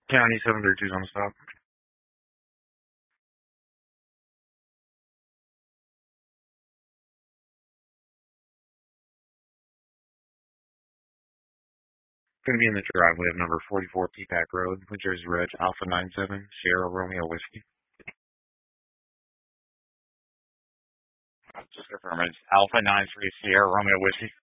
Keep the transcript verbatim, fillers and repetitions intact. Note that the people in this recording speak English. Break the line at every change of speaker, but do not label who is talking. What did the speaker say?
County seven thirty-two is on the stop. Going to be in the driveway of number forty-four Peapack Road, New Jersey Reg, Alpha nine seven, Sierra Romeo Whiskey. Just confirm it's Alpha nine three Sierra Romeo Whiskey.